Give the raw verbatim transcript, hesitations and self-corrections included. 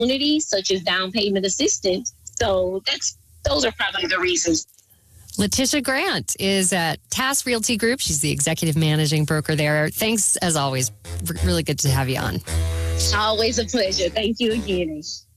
opportunities, such as down payment assistance. So that's those are probably the reasons. Letitia Grant is at Task Realty Group. She's the executive managing broker there. Thanks, as always. R- really good to have you on. Always a pleasure. Thank you again.